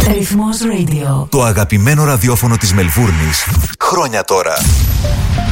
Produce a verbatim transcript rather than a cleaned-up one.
Ρυθμός Radio. Το αγαπημένο ραδιόφωνο της Μελβούρνης. Χρόνια τώρα.